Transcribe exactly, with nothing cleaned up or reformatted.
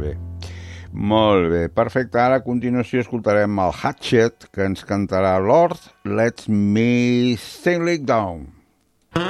bé. Molt bé, perfecte. Ara a continuació escoltarem el Hatchet, que ens cantarà Lord, Let Me Sing It Down.